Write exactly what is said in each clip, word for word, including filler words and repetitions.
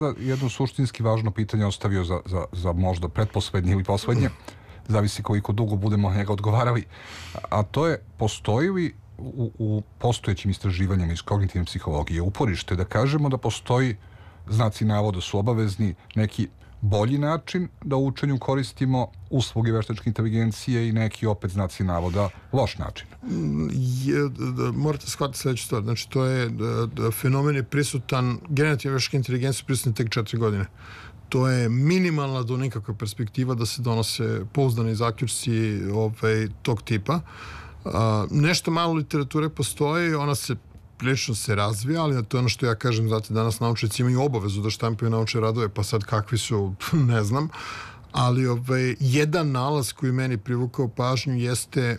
Jedno suštinski važno pitanje ostavio za, za, za možda pretposlednje ili poslednje, zavisi koliko dugo budemo na njega odgovarali, a to je, postoji li u, u postojećim istraživanjima iz kognitivne psihologije uporište da kažemo da postoji, znaci navoda su obavezni, neki bolji način da u učenju koristimo usluge veštačke inteligencije i neki opet znaci navoda loš način? Je, da, morate shvatiti sledeću stvar. Znači, to je da, da fenomen je prisutan, generativna veštačka inteligencija prisutan tek četiri godine. To je minimalna do nikakva perspektiva da se donose pouzdani zaključci ovaj, tog tipa. A, nešto malo literature postoji, ona se prilično se razvija, ali to je ono što ja kažem, znate, danas naučnici imaju obavezu da štampaju naučne radove, pa sad kakvi su, ne znam, ali ovaj, jedan nalaz koji meni privukao pažnju jeste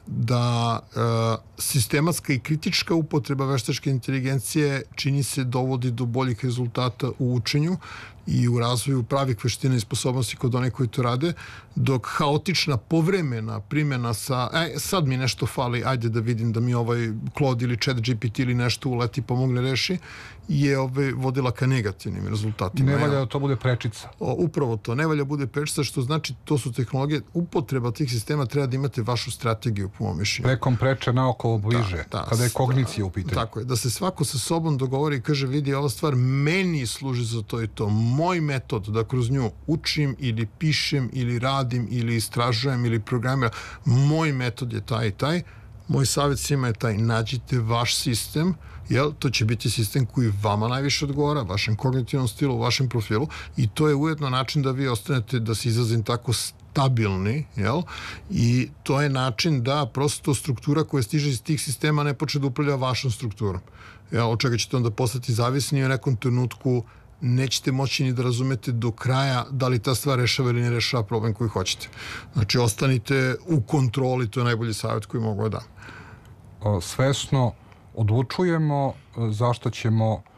da e, sistematska i kritička upotreba veštačke inteligencije čini se dovodi do boljih rezultata u učenju i u razvoju pravih veština i sposobnosti kod onih koji to rade, dok haotična povremena primjena sa, e, sad mi nešto fali, ajde da vidim da mi ovaj Claude ili ChatGPT ili nešto uleti pomogne reši, je ovaj, vodila ka negativnim rezultatima. Ne valja da to bude prečica. O, upravo to, ne valja bude prečica, što znači to su tehnologije, upotreba tih sistema treba da imate vašu strategiju, po mom mišljenju. Prekom preče naokolo bliže, da, da, kada je kognicija u pitanju. Tako je, da se svako sa sobom dogovori i kaže, vidi, ova stvar meni služi za to i to. Moj metod da kroz nju učim ili pišem ili radim ili istražujem ili programiram, moj metod je taj i taj. Moj savjet svima je taj, nađite vaš sistem, jel, to će biti sistem koji vama najviše odgovara, vašem kognitivnom stilu, vašem profilu, i to je ujedno način da vi ostanete, da se izrazim tako, stabilni, jel, i to je način da prosto struktura koja stiže iz tih sistema ne počne da upravlja vašom strukturom. Jel, od čega ćete onda postati zavisni i u nekom trenutku nećete moći ni da razumete do kraja da li ta stvar rešava ili ne rešava problem koji hoćete. Znači, ostanite u kontroli, to je najbolji savjet koji mogu da dam. Svesno odlučujemo zašto ćemo uh,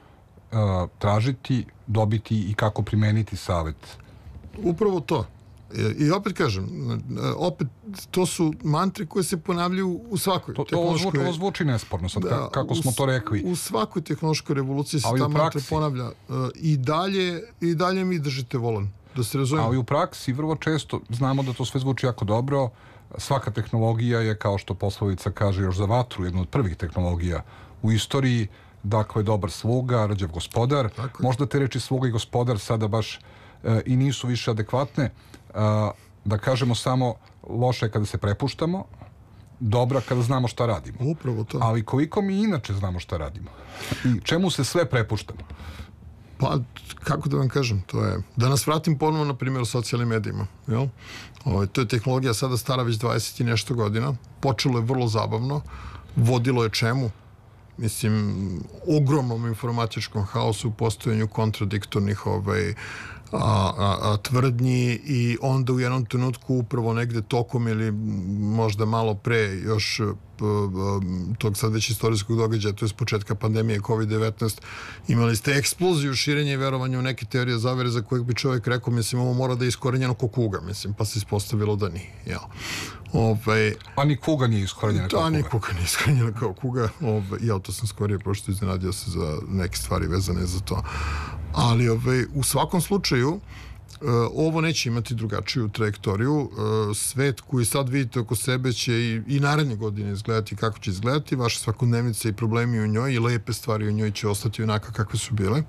tražiti, dobiti i kako primeniti savjet. Upravo to. I opet kažem, opet to su mantre koje se ponavljaju u svakoj to, tehnološkoj... To zvuči nesporno sad, da, kako smo u, to rekli. U svakoj tehnološkoj revoluciji se ta mantra ponavlja. I dalje, i dalje mi držite volan, da se razumemo. Ali u praksi vrlo često znamo da to sve zvuči jako dobro. Svaka tehnologija je, kao što poslovica kaže, još za vatru, jedna od prvih tehnologija u istoriji. Dakle, dobar sluga, rđav gospodar. Možda te reči sluga i gospodar sada baš e, i nisu više adekvatne. Uh, da kažemo samo loše je kada se prepuštamo, dobra kada znamo šta radimo. Upravo to. Ali koliko mi inače znamo šta radimo i čemu se sve prepuštamo? Pa, kako da vam kažem, to je, da nas vratim ponovno na primjer o socijalnim medijima, jel? Ovo, to je tehnologija sada stara već dvadeset i nešto godina, počelo je vrlo zabavno, vodilo je čemu? Mislim, ogromnom informatičkom haosu u postojanju kontradiktornih ovaj, A, a, a tvrdnji, i onda u jednom trenutku upravo negde tokom ili možda malo pre još p, p, tog sad već istorijskog događaja, to je s početka pandemije kovid devetnaest, imali ste eksploziju širenja i verovanja u neke teorije zavere za kojeg bi čovjek rekao, mislim, ovo mora da je iskorenjeno ko kuga, mislim, pa se ispostavilo da nije, jel? Ove, a ni kuga nije iskorenjena kao kuga. Da, ni kuga nije iskorenjena kao kuga. Ove, ja to sam skorije prošto iznenadio se za neke stvari vezane za to. Ali ove, u svakom slučaju ovo neće imati drugačiju trajektoriju. Svet koji sad vidite oko sebe će i, i naredne godine izgledati kako će izgledati. Vaše svakodnevnice i problemi u njoj i lepe stvari u njoj će ostati onako kakve su bile.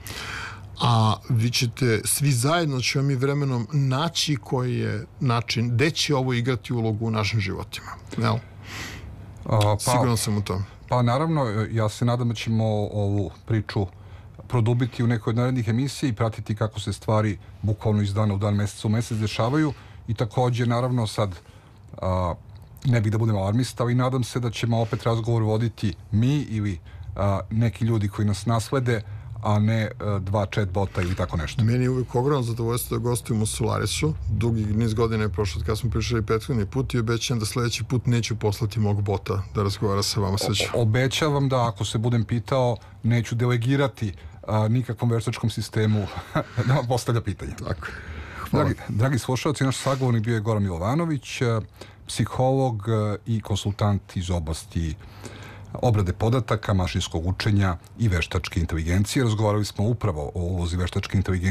A vi ćete, svi zajedno ćemo mi vremenom naći koji je način, gde će ovo igrati ulogu u našim životima. Jel? A, pa, Siguran sam u tom. Pa naravno, ja se nadam da ćemo ovu priču produbiti u nekoj od narednih emisija i pratiti kako se stvari bukvalno iz dana u dan, meseca u mesec dešavaju, i također naravno sad a, ne bih da budem alarmista, ali nadam se da ćemo opet razgovor voditi mi ili a, neki ljudi koji nas naslede, a ne uh, dva chat bota ili tako nešto. Meni je uvijek ogromno zadovoljstvo da gostujem u Solarisu. Dugi niz godina je prošlo kad smo pričali prethodni put i obećam da sledeći put neću poslati mog bota da razgovara sa vama. O, obećavam da ako se budem pitao, neću delegirati a, nikakvom veštačkom sistemu da vam postavlja pitanja. Tako. Dragi, dragi slušalci, naš sagovornik bio je Goran Milovanović, psiholog i konsultant iz oblasti obrade podataka, mašinskog učenja i veštačke inteligencije. Razgovarali smo upravo o ulozi veštačke inteligencije